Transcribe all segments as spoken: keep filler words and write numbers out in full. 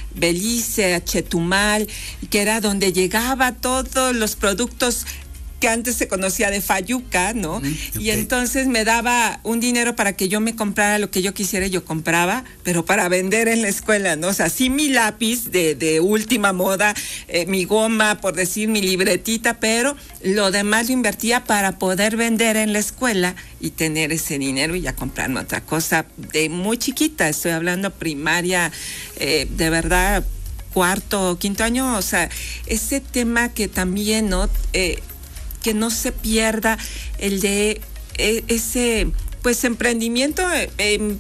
Belice, a Chetumal, que era donde llegaba todos los productos que antes se conocía de Fayuca, ¿no? Mm, okay. Y entonces me daba un dinero para que yo me comprara lo que yo quisiera, yo compraba, pero para vender en la escuela, ¿no? O sea, sí mi lápiz de, de última moda, eh, mi goma, por decir, mi libretita, pero lo demás lo invertía para poder vender en la escuela y tener ese dinero y ya comprarme otra cosa de muy chiquita, estoy hablando primaria, eh, de verdad, cuarto, quinto año, o sea, ese tema que también, ¿no? Eh, que no se pierda el de eh, ese pues emprendimiento eh,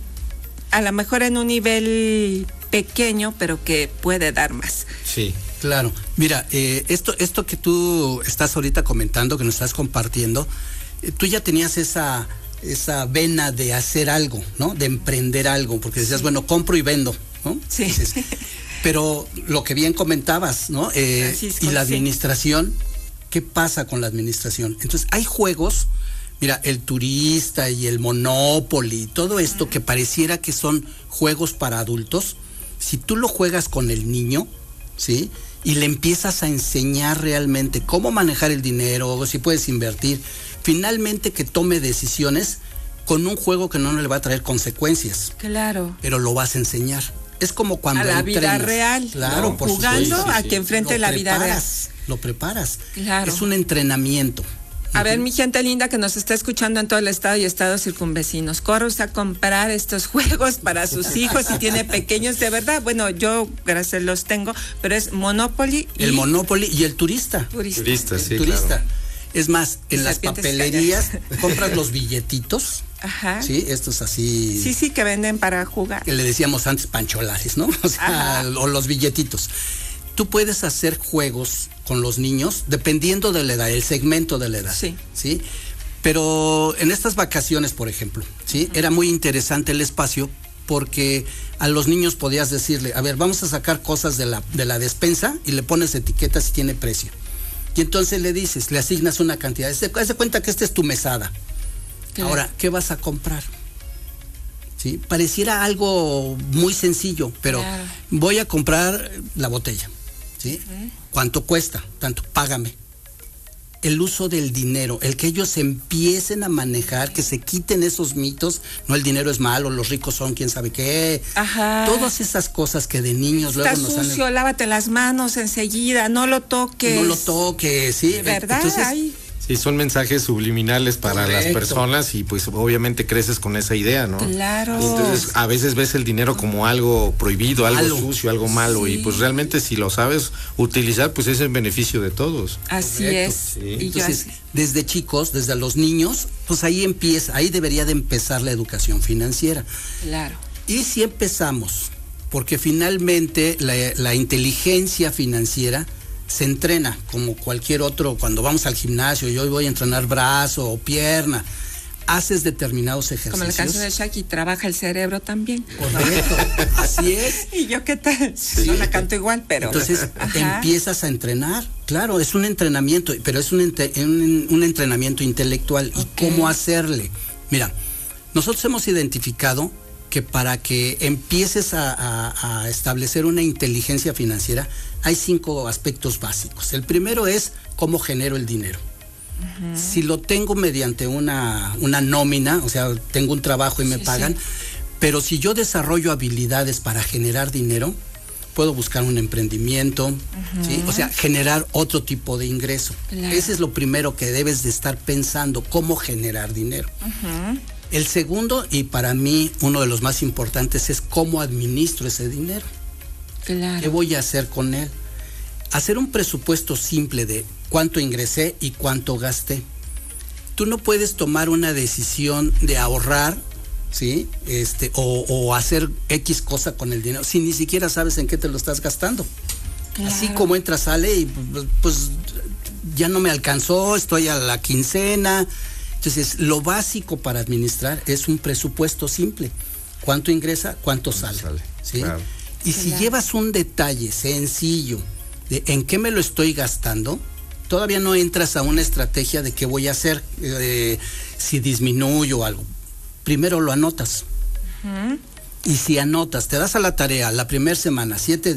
a lo mejor en un nivel pequeño, pero que puede dar más. Sí, claro. Mira, eh, esto, esto que tú estás ahorita comentando, que nos estás compartiendo, eh, tú ya tenías esa, esa vena de hacer algo, ¿no? De emprender algo, porque decías, sí, bueno, compro y vendo, ¿no? Sí. Dices, pero lo que bien comentabas, ¿no? Eh, y la administración, ¿qué pasa con la administración? Entonces, hay juegos, mira, el turista y el Monopoly, todo esto uh-huh. que pareciera que son juegos para adultos, si tú lo juegas con el niño, ¿sí? Y le empiezas a enseñar realmente cómo manejar el dinero, o si puedes invertir, finalmente que tome decisiones con un juego que no le va a traer consecuencias. Claro. Pero lo vas a enseñar. Es como cuando a la entrenas. Vida real, claro, ¿no? por jugando supuesto, a sí, sí. que enfrente la vida real. Lo preparas. Claro. Es un entrenamiento. A uh-huh. ver, mi gente linda que nos está escuchando en todo el estado y estados circunvecinos, corre usted a comprar estos juegos para sus hijos si tiene pequeños, de verdad. Bueno, yo gracias los tengo, pero es Monopoly. Y el Monopoly y el turista. Turista, turista el sí, turista. Claro. Es más, en las papelerías compras los billetitos. Ajá. Sí, estos así. Sí, sí, que venden para jugar. Que le decíamos antes pancholares, ¿no? O sea, Ajá. o los billetitos. Tú puedes hacer juegos con los niños dependiendo de la edad, el segmento de la edad. Sí. ¿Sí? Pero en estas vacaciones, por ejemplo, ¿sí? Uh-huh. Era muy interesante el espacio porque a los niños podías decirle, a ver, vamos a sacar cosas de la, de la despensa y le pones etiquetas si tiene precio. Y entonces le dices, le asignas una cantidad. Se hace cuenta que esta es tu mesada. Claro. Ahora, ¿qué vas a comprar? ¿Sí? Pareciera algo muy sencillo, pero claro. voy a comprar la botella. ¿Sí? Uh-huh. ¿Cuánto cuesta? Tanto, págame. El uso del dinero, el que ellos empiecen a manejar, que se quiten esos mitos, no, el dinero es malo, los ricos son quién sabe qué. Ajá. Todas esas cosas que de niños Está luego nos sucio, han... lávate las manos enseguida, no lo toques. No lo toques, sí. ¿Verdad? Entonces, Ay. Sí, son mensajes subliminales para Correcto. Las personas y pues obviamente creces con esa idea, ¿no? Claro. Y entonces a veces ves el dinero como algo prohibido, algo malo. Sucio, algo malo sí. y pues realmente si lo sabes utilizar pues es en beneficio de todos. Así Correcto. Es. Sí. Y entonces así. Desde chicos, desde los niños, pues ahí empieza, ahí debería de empezar la educación financiera. Claro. Y si empezamos, porque finalmente la, la inteligencia financiera se entrena como cualquier otro, cuando vamos al gimnasio, yo hoy voy a entrenar brazo o pierna, haces determinados ejercicios. Como el caso de Shaki, trabaja el cerebro también. Correcto, así es. ¿Y yo qué tal? Sí. No la canto igual, pero... Entonces Ajá. empiezas a entrenar, claro, es un entrenamiento, pero es un, ent- un, un entrenamiento intelectual. Okay. ¿Y cómo hacerle? Mira, nosotros hemos identificado que para que empieces a, a, a establecer una inteligencia financiera, hay cinco aspectos básicos. El primero es cómo genero el dinero. Uh-huh. Si lo tengo mediante una, una nómina, o sea, tengo un trabajo y me sí, pagan, sí. pero si yo desarrollo habilidades para generar dinero, puedo buscar un emprendimiento, uh-huh. ¿sí? O sea, generar otro tipo de ingreso. Claro. Ese es lo primero que debes de estar pensando, cómo generar dinero. Uh-huh. El segundo, y para mí uno de los más importantes, es cómo administro ese dinero. Claro. ¿Qué voy a hacer con él? Hacer un presupuesto simple de cuánto ingresé y cuánto gasté. Tú no puedes tomar una decisión de ahorrar, ¿sí? Este, o, o hacer X cosa con el dinero si ni siquiera sabes en qué te lo estás gastando. Claro. Así como entra, sale y pues ya no me alcanzó, estoy a la quincena. Entonces, lo básico para administrar es un presupuesto simple. ¿Cuánto ingresa? ¿Cuánto sale? sale. ¿Sí? Claro. Y claro. si llevas un detalle sencillo de en qué me lo estoy gastando, todavía no entras a una estrategia de qué voy a hacer, eh, si disminuyo algo. Primero lo anotas. Uh-huh. Y si anotas, te das a la tarea la primera semana, siete